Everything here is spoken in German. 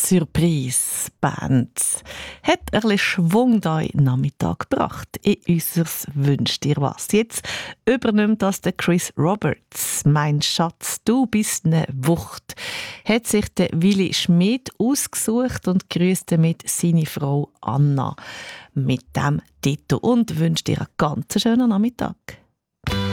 Surprise-Band hat ein bisschen Schwung da in den Nachmittag gebracht. In unseres «Wünsch dir was». Jetzt übernimmt das der Chris Roberts. «Mein Schatz, du bist ne Wucht» hat sich der Willi Schmid ausgesucht und grüßt damit seine Frau Anna mit dem Titel und wünscht dir einen ganz schönen Nachmittag.